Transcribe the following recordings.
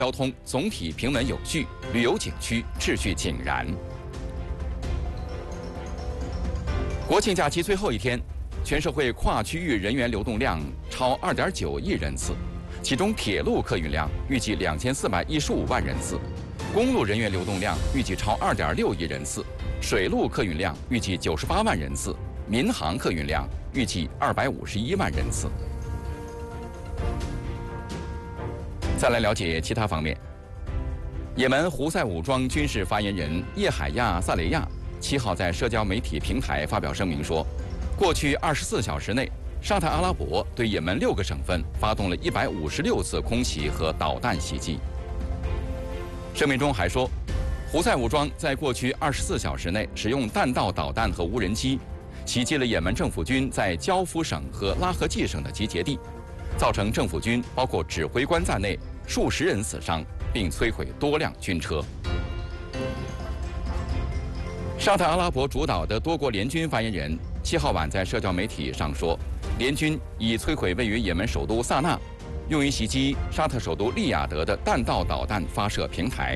交通总体平稳有序，旅游景区秩序井然。国庆假期最后一天，全社会跨区域人员流动量超2.9亿人次，其中铁路客运量预计2415万人次，公路人员流动量预计超2.6亿人次，水路客运量预计98万人次，民航客运量预计251万人次。再来了解其他方面。也门胡塞武装军事发言人叶海亚·萨雷亚7号在社交媒体平台发表声明说，过去24小时内，沙特阿拉伯对也门6个省份发动了156次空袭和导弹袭击。声明中还说，胡塞武装在过去24小时内使用弹道导弹和无人机，袭击了也门政府军在焦夫省和拉合季省的集结地，造成政府军包括指挥官在内数十人死伤，并摧毁多辆军车。沙特阿拉伯主导的多国联军发言人7号晚在社交媒体上说，联军已摧毁位于也门首都萨那、用于袭击沙特首都利雅得的弹道导弹发射平台。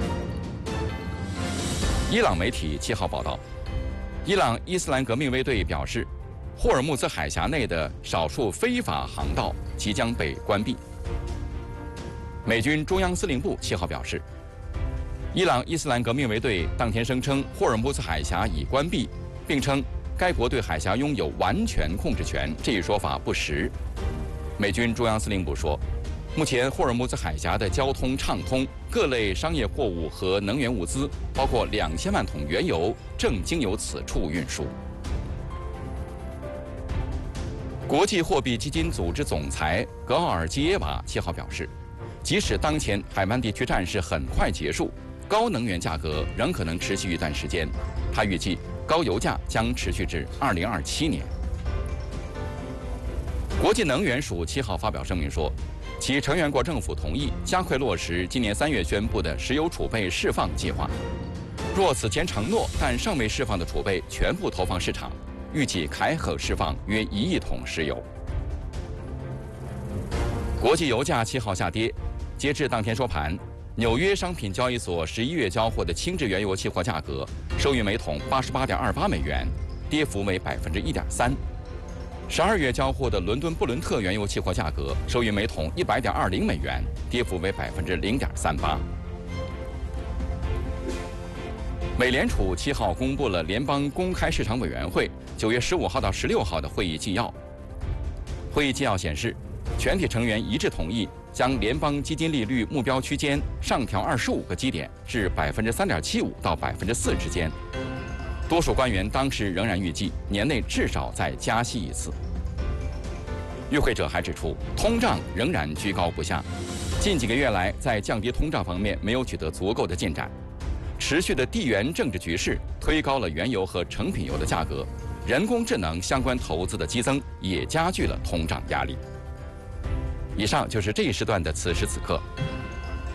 伊朗媒体7号报道，伊朗伊斯兰革命卫队表示，霍尔木兹海峡内的少数非法航道即将被关闭。美军中央司令部7号表示，伊朗伊斯兰革命卫队当天声称霍尔木兹海峡已关闭，并称该国对海峡拥有完全控制权，这一说法不实。美军中央司令部说，目前霍尔木兹海峡的交通畅通，各类商业货物和能源物资，包括2000万桶原油，正经由此处运输。国际货币基金组织总裁格奥尔基耶娃7号表示，即使当前海湾地区战事很快结束，高能源价格仍可能持续一段时间。他预计高油价将持续至2027年。国际能源署7号发表声明说，其成员国政府同意加快落实今年3月宣布的石油储备释放计划。若此前承诺但尚未释放的储备全部投放市场，预计开可释放约1亿桶石油。国际油价7号下跌，截至当天收盘，纽约商品交易所11月交货的轻质原油期货价格收于每桶88.28美元，跌幅为1.3%。12月交货的伦敦布伦特原油期货价格收于每桶100.20美元，跌幅为0.38%。美联储7号公布了联邦公开市场委员会9月15号到16号的会议纪要。会议纪要显示，全体成员一致同意将联邦基金利率目标区间上调25个基点至3.75%到4%之间。多数官员当时仍然预计年内至少再加息一次。与会者还指出，通胀仍然居高不下，近几个月来在降低通胀方面没有取得足够的进展。持续的地缘政治局势推高了原油和成品油的价格，人工智能相关投资的激增也加剧了通胀压力。以上就是这一时段的此时此刻。